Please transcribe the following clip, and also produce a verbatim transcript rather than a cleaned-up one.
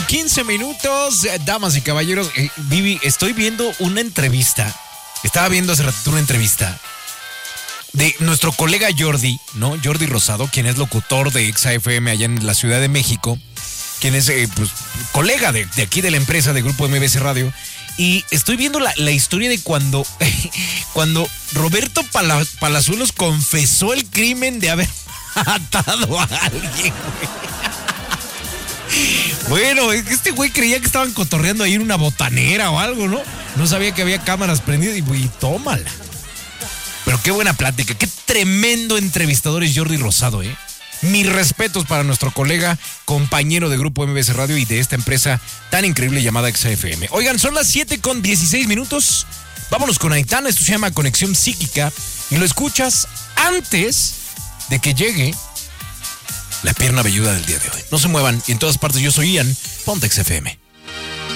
quince minutos. Damas y caballeros, eh, Vivi, estoy viendo una entrevista. Estaba viendo hace ratito una entrevista de nuestro colega Jordi, ¿no? Jordi Rosado, quien es locutor de Exa F M allá en la Ciudad de México, quien es eh, pues, colega de, de aquí de la empresa de Grupo M B C Radio. Y estoy viendo la, la historia de cuando, cuando Roberto Pala, Palazuelos confesó el crimen de haber matado a alguien, güey. Bueno, este güey creía que estaban cotorreando ahí en una botanera o algo, ¿no? No sabía que había cámaras prendidas y, y tómala. Pero qué buena plática, qué tremendo entrevistador es Jordi Rosado, ¿eh? Mis respetos para nuestro colega, compañero de Grupo M B C Radio y de esta empresa tan increíble llamada Exa F M. Oigan, son las siete con dieciséis minutos. Vámonos con Aitana, esto se llama Conexión Psíquica y lo escuchas antes de que llegue la pierna velluda del día de hoy. No se muevan y en todas partes yo soy Ian, ponte Exa F M.